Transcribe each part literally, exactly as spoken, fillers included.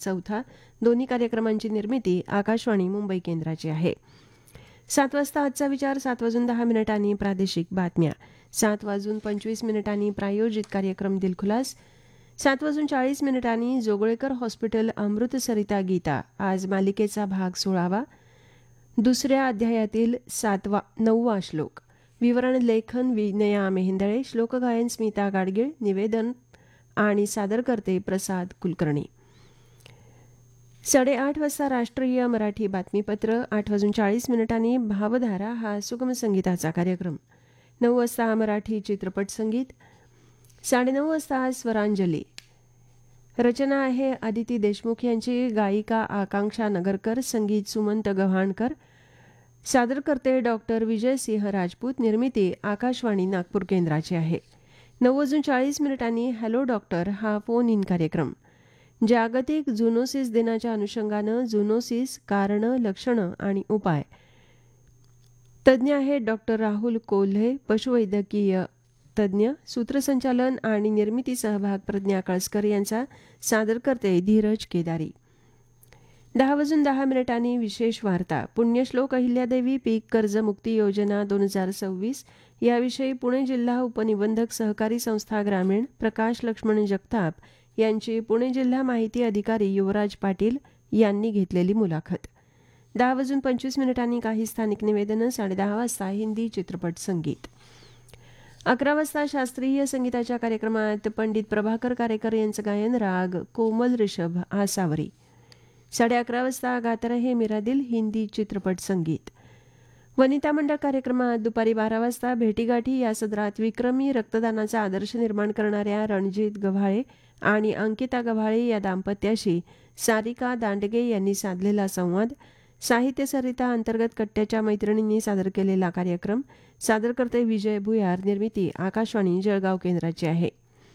चौथा. दोन्ही कार्यक्रमांची निर्मिती आकाशवाणी मुंबई केंद्राची आहे. सात वाजता आजचा विचार, सात वाजून दहा मिनिटांनी प्रादेशिक बातम्या, सात वाजून पंचवीस मिनिटांनी प्रायोजित कार्यक्रम दिलखुलास, सात वाजून चाळीस मिनिटांनी जोगळेकर हॉस्पिटल अमृतसरिता गीता आज मालिकेचा भाग सोळावा, दुसऱ्या अध्यायातील सातवा नववा श्लोक, विवरण लेखन विनया मेहेंदळे, श्लोकगायन स्मिता गाडगीळ, निवेदन आणि सादरकर्ते प्रसाद कुलकर्णी. साडेआठ वाजता राष्ट्रीय मराठी बातमीपत्र, आठ वाजून चाळीस मिनिटांनी भावधारा हा सुगम संगीताचा कार्यक्रम, नऊ वाजता मराठी चित्रपट संगीत, साडेनऊ वाजता स्वरांजली. रचना आहे आदिती देशमुख यांची, गायिका आकांक्षा नगरकर, संगीत सुमंत गव्हाणकर, सादरकर्ते डॉक्टर विजयसिंह राजपूत, निर्मिती आकाशवाणी नागपूर केंद्राची आहे. नऊ वाजून चाळीस मिनिटांनी हॅलो डॉक्टर हा फोन इन कार्यक्रम, जागतिक झुनोसिस दिनाच्या अनुषंगानं झुनोसिस कारणं, लक्षणं आणि उपाय. तज्ज्ञ आहेत डॉक्टर राहुल कोल्हे, पशुवैद्यकीय तज्ज्ञ, सूत्रसंचालन आणि निर्मिती सहभाग प्रज्ञा कळसकर यांचा, सादरकर्ते धीरज केदारी. दहा वाजून दहा मिनिटांनी विशेष वार्ता, पुण्यश्लोक अहिल्यादेवी पीक कर्ज मुक्ती योजना दोन हजार सव्वीस याविषयी पुणे जिल्हा उपनिबंधक सहकारी संस्था ग्रामीण प्रकाश लक्ष्मण जगताप यांची पुणे जिल्हा माहिती अधिकारी युवराज पाटील यांनी घेतलेली मुलाखत. दहा वाजून पंचवीस मिनिटांनी काही स्थानिक निवेदनं, साडेदहा वाजता हिंदी चित्रपट संगीत. अकरा वाजता शास्त्रीय संगीताच्या कार्यक्रमात पंडित प्रभाकर कारेकर यांचं गायन, राग कोमल ऋषभ आसावरी. साडे अकरा वाजता गाता रहे मेरा दिल हिंदी चित्रपट संगीत. वनिता मंडळ कार्यक्रमात दुपारी बारा वाजता भेटीगाठी या सदरात विक्रमी रक्तदानाचा आदर्श निर्माण करणाऱ्या रणजित गव्हाळे आणि अंकिता गव्हाळे या दाम्पत्याशी सारिका दांडगे यांनी साधलेला संवाद, साहित्य सरिता अंतर्गत कट्ट्याच्या मैत्रिणींनी सादर केलेला कार्यक्रम, सादरकर्ते विजय भुयार, निर्मिती आकाशवाणी जळगाव केंद्राची आहे.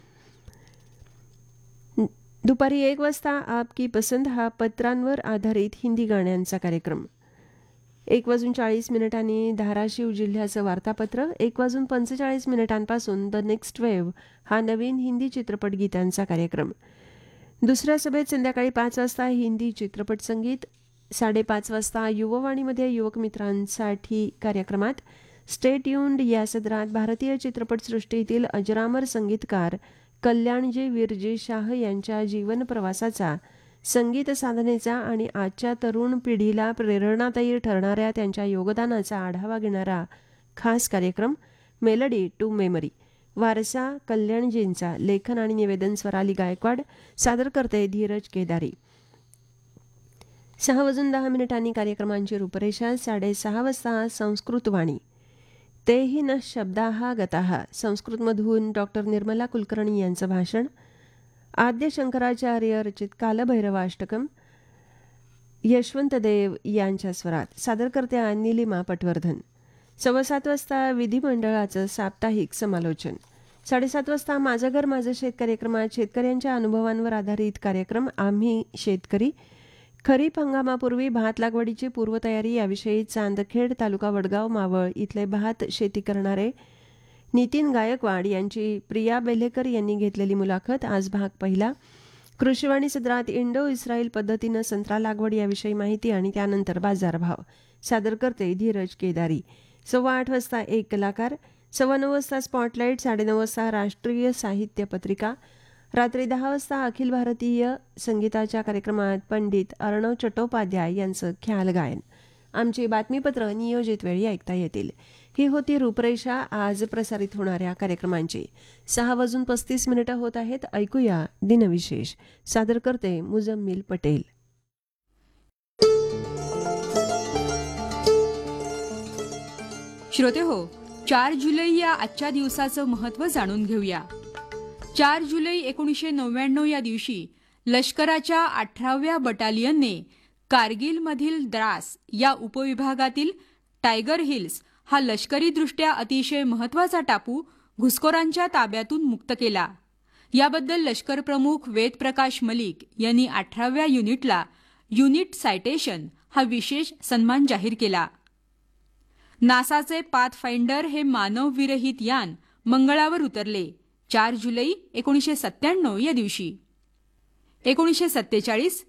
दुपारी एक वाजता आपकी पसंद हा पत्रांवर आधारित हिंदी गाण्यांचा कार्यक्रम. एक वाजून चाळीस मिनिटांनी धाराशिव जिल्ह्याचं वार्तापत्र, एक वाजून पंचेचाळीस मिनिटांपासून द नेक्स्ट वेव्ह हा नवीन हिंदी चित्रपट गीतांचा कार्यक्रम. दुसऱ्या सभेत संध्याकाळी पाच वाजता हिंदी चित्रपट संगीत, साडेपाच वाजता युववाणीमध्ये युवक मित्रांसाठी कार्यक्रमात स्टे ट्यून्ड या सदरात भारतीय चित्रपटसृष्टीतील अजरामर संगीतकार कल्याणजी विरजी शाह यांच्या जीवन प्रवासाचा, संगीत साधनेचा आणि आजच्या तरुण पिढीला प्रेरणादायी ठरणाऱ्या त्यांच्या योगदानाचा आढावा घेणारा खास कार्यक्रम मेलडी टू मेमरी. वारसा कल्याणजींचा, लेखन आणि निवेदन स्वराली गायकवाड, सादरकर्ते धीरज केदारी. सहा वाजून दहा मिनिटांनी कार्यक्रमांची रूपरेषा. साडेसहा वाजता संस्कृतवाणी, तेही न शब्दाहा गताहा, संस्कृतमधून डॉक्टर निर्मला कुलकर्णी यांचं भाषण, आद्य शंकराचार्य रचित कालभैरवाष्टकम यशवंत देव यांच्या स्वरात, सादरकर्त्या निलिमा पटवर्धन. सव्वा सात वाजता विधिमंडळाचं साप्ताहिक समालोचन. साडेसात वाजता माझं घर माझं शेत कार्यक्रमात शेतकऱ्यांच्या अनुभवांवर आधारित कार्यक्रम आम्ही शेतकरी, खरीप हंगामापूर्वी भात लागवडीची पूर्वतयारी याविषयी चांदखेड तालुका वडगाव मावळ इथले भात शेती करणारे नितीन गायकवाड यांची प्रिया बेलेकर यांनी घेतलेली मुलाखत. आज भाग पहिला. कृषीवाणी सदरात इंडो इस्रायल पद्धतीनं संत्रा लागवड याविषयी माहिती आणि त्यानंतर बाजारभाव, सादरकर्ते धीरज केदारी. सव्वा आठ वाजता एक कलाकार, सव्वा नऊ वाजता स्पॉटलाईट, साडेनऊ वाजता राष्ट्रीय साहित्य पत्रिका. रात्री दहा वाजता अखिल भारतीय संगीताच्या कार्यक्रमात पंडित अर्णव चट्टोपाध्याय यांचं ख्याल गायन. आमची बातमीपत्र नियोजित वेळी ऐकता येतील. ही होती रूपरेषा आज प्रसारित होणाऱ्या कार्यक्रमांची. सहा वाजून पस्तीस मिनिटं होत आहेत. ऐकूया दिनविशेष, सादरकर्ते मुजम्मिल पटेल. श्रोते हो, चार जुलै या आजच्या दिवसाचं महत्त्व जाणून घेऊया. चार जुलै एकोणीसशे नव्याण्णव या दिवशी लष्कराच्या अठराव्या बटालियनने कारगिलमधील द्रास या उपविभागातील टायगर हिल्स हा लष्करीदृष्ट्या अतिशय महत्त्वाचा टापू घुसखोरांच्या ताब्यातून मुक्त केला. याबद्दल लष्कर प्रमुख वेदप्रकाश मलिक यांनी अठराव्या युनिटला युनिट सायटेशन हा विशेष सन्मान जाहीर केला. नासाचे पाथफाइंडर हे मानवविरहित यान मंगळावर उतरले चार जुलै एकोणीसशे सत्त्याण्णव या दिवशी. एकोणीसशे सत्तेचाळीस